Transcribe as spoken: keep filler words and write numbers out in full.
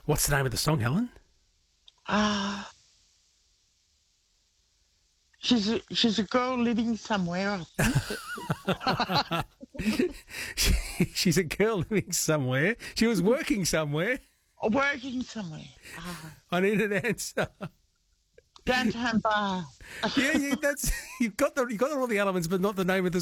What's the name of the song, Helen? Ah, she's a, she's a girl living somewhere. I think. she, she's a girl living somewhere. She was working somewhere. Working somewhere. Ah, I need an answer. downtown bar. Yeah, yeah, that's you've got the you got all the elements, but not the name of the